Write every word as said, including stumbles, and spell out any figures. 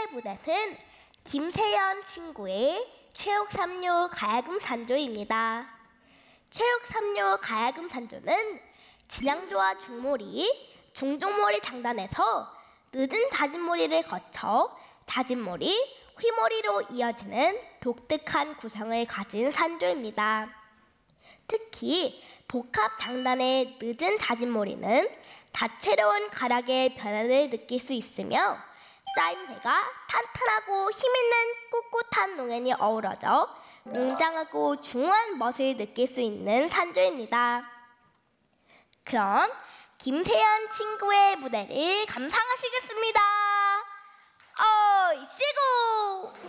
무대는 김세연 친구의 최욱 삼류 가야금 산조입니다. 최욱 삼류 가야금 산조는 진양조와 중몰이, 중종몰이 장단에서 늦은 다진몰이를 거쳐 다진몰이, 휘몰이로 이어지는 독특한 구성을 가진 산조입니다. 특히 복합 장단의 늦은 다진몰이는 다채로운 가락의 변화를 느낄 수 있으며 짜임새가 탄탄하고 힘있는 꿋꿋한 농연이 어우러져 웅장하고 중후한 멋을 느낄 수 있는 산조입니다. 그럼 김세연 친구의 무대를 감상하시겠습니다. 어이씨구!